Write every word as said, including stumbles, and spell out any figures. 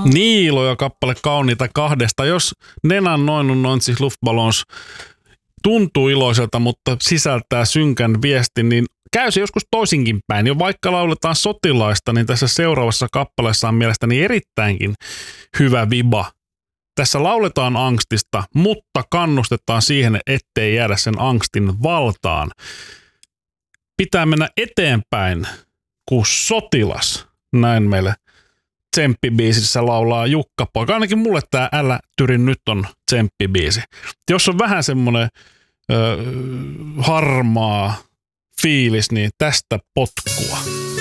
Niilo ja kappale Kauniita kahdesta. Jos Nenan neunundneunzig Luftballons tuntuu iloiselta, mutta sisältää synkän viestin, niin käy se joskus toisinkin päin. Jo vaikka lauletaan sotilaista, niin tässä seuraavassa kappaleessa on mielestäni erittäinkin hyvä viba. Tässä lauletaan angstista, mutta kannustetaan siihen, ettei jäädä sen angstin valtaan. Pitää mennä eteenpäin kuin sotilas. Näin meille tsemppibiisissä laulaa Jukka Poika. Ainakin mulle tää Älä tyri nyt on tsemppibiisi. Jos on vähän semmoinen ö, harmaa fiilis, niin tästä potkua.